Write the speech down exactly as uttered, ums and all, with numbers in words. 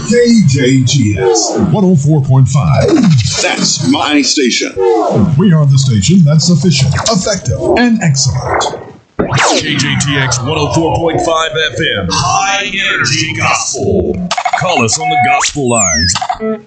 K J G S one oh four point five. That's my station. We are the station that's efficient, effective, and excellent. K J T X one oh four point five F M. High Energy Gospel. Call us on the gospel lines.